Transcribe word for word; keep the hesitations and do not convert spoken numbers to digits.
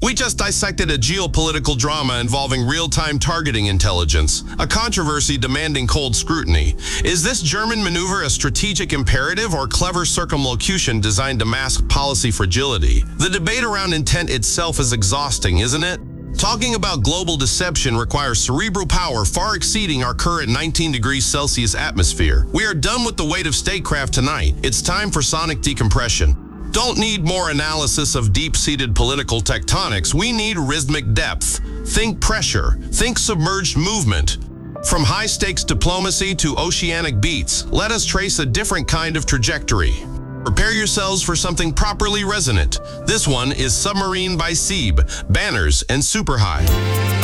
We just dissected a geopolitical drama involving real-time targeting intelligence, a controversy demanding cold scrutiny. Is this German maneuver a strategic imperative or clever circumlocution designed to mask policy fragility? The debate around intent itself is exhausting, isn't it? Talking about global deception requires cerebral power far exceeding our current nineteen degrees Celsius atmosphere. We are done with the weight of statecraft tonight. It's time for sonic decompression. Don't need more analysis of deep-seated political tectonics. We need rhythmic depth. Think pressure. Think submerged movement. From high-stakes diplomacy to oceanic beats, let us trace a different kind of trajectory. Prepare yourselves for something properly resonant. This one is Submarine by Seeb, Banners, and Super High.